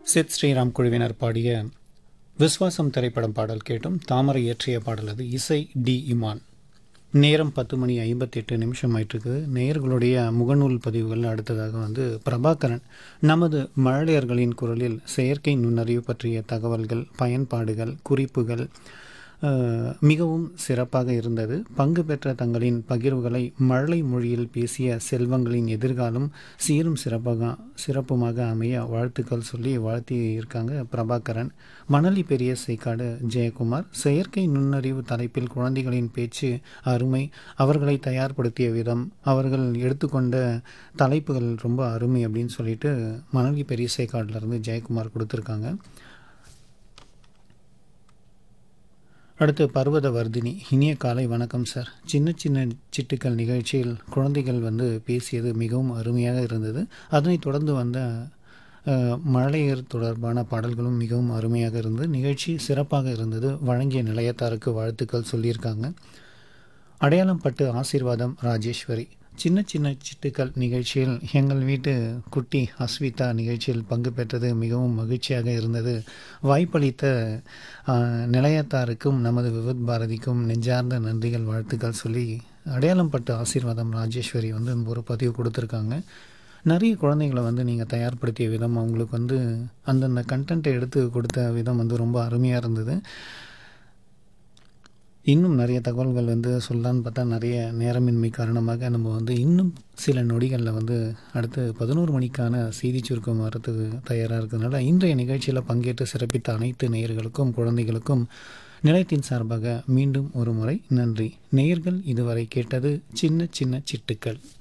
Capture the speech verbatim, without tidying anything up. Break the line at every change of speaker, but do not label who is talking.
சித் ஸ்ரீராம் குழுவினர் பாடிய விஸ்வாசம் திரைப்படம் பாடல் கேட்டும். தாமரை இயற்றிய பாடல் அது. இசை டி இமான். நேரம் பத்து மணி ஐம்பத்தி எட்டு நிமிஷம் ஆயிட்டுருக்கு. நேயர்களுடைய முகநூல் பதிவுகள் அடுத்ததாக வந்து பிரபாகரன் நமது மழலையர்களின் குரலில் செயற்கை நுண்ணறிவு பற்றிய தகவல்கள், பயன்பாடுகள், குறிப்புகள் அஹ், மிகவும் சிறப்பாக இருந்தது. பங்கு பெற்ற தங்களின் பகிர்வுகளை மழலை மொழியில் பேசிய செல்வங்களின் எதிர்காலம் சீரும் சிறப்பாக சிறப்புமாக அமைய வாழ்த்துக்கள் சொல்லி வாழ்த்தி இருக்காங்க பிரபாகரன். மணலி பெரிய சேக்காடு ஜெயக்குமார் செயற்கை நுண்ணறிவு தலைப்பில் குழந்தைகளின் பேச்சு அருமை, அவர்களை தயார்படுத்திய விதம், அவர்கள் எடுத்துக்கொண்ட தலைப்புகள் ரொம்ப அருமை அப்படின்னு சொல்லிட்டு மணலி பெரிய சேக்காடுலேருந்து ஜெயக்குமார் கொடுத்துருக்காங்க. அடுத்து பர்வத வர்தினி. இனிய காலை வணக்கம் சார். சின்ன சின்ன சிட்டுக்கள் நிகழ்ச்சியில் குழந்தைகள் வந்து பேசியது மிகவும் அருமையாக இருந்தது. அதனைத் தொடர்ந்து வந்த அஹ், மழலையர் தொடர்பான பாடல்களும் மிகவும் அருமையாக இருந்தது. நிகழ்ச்சி சிறப்பாக இருந்தது. வழங்கிய நிலையத்தாருக்கு வாழ்த்துக்கள் சொல்லியிருக்காங்க. அடையாளம் பட்டு ஆசீர்வாதம் ராஜேஸ்வரி. சின்ன சின்ன சிட்டுக்கள் நிகழ்ச்சியில் எங்கள் வீட்டு குட்டி அஸ்விதா நிகழ்ச்சியில் பங்கு பெற்றது மிகவும் மகிழ்ச்சியாக இருந்தது. வாய்ப்பளித்த ஆஹ், நிலையத்தாருக்கும் நமது விவித் பாரதிக்கும் நெஞ்சார்ந்த நன்றிகள் வாழ்த்துக்கள் சொல்லி அடையாளம் பட்டு ஆசீர்வாதம் ராஜேஸ்வரி வந்து ஒரு பதிவு கொடுத்துருக்காங்க. நிறைய குழந்தைகளை வந்து நீங்கள் தயார்படுத்திய விதம், அவங்களுக்கு வந்து அந்தந்த கண்டென்ட்டை எடுத்து கொடுத்த விதம் வந்து ரொம்ப அருமையாக இருந்தது. இன்னும் நிறைய தகவல்கள் வந்து சொல்லலான்னு பார்த்தா நிறைய நேரமின்மை காரணமாக நம்ம வந்து இன்னும் சில நொடிகளில் வந்து அடுத்து பதினோரு மணிக்கான செய்தி சுருக்கம் வரத்துக்கு தயாராக இருக்கிறதுனால இன்றைய நிகழ்ச்சியில் பங்கேற்று சிறப்பித்த அனைத்து நேயர்களுக்கும் குழந்தைகளுக்கும் நிலையத்தின் சார்பாக மீண்டும் ஒரு முறை நன்றி. நேயர்கள் இதுவரை கேட்டது சின்ன சின்ன சிட்டுக்கள்.